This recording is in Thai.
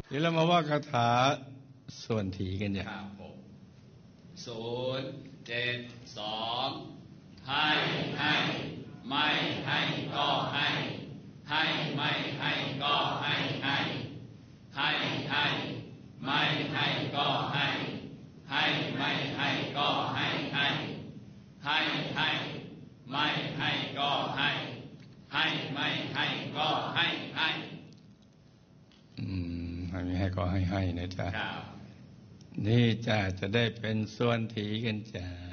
เดี๋ยวเรามาว่าคาถาส่วนถีกันอย่างครับผม072ให้ไม่ให้ก็ให้ไม่ให้ก็ให้ไม่ให้ก็ให้ไม่ให้ก็ให้ไม่ให้ก็ให้ไม่ให้ก็ให้ให้ไม่ให้ก็ให้นะจ๊ะนี่จ้ะจะได้เป็นส่วนถีกันจ้ะ